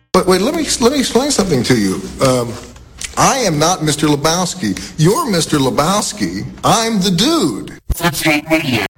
But wait, let me explain something to you. I am not Mr. Lebowski. You're Mr. Lebowski. I'm the dude. Flipside Radio.